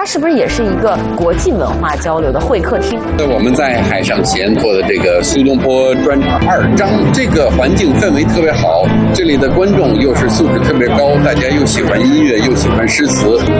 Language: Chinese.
是不是也是一个国际文化交流的会客厅？ 我们在海上前做的这个苏东坡专场2章，这个环境氛围特别好，这里的观众又是素质特别高，大家又喜欢音乐又喜欢诗词，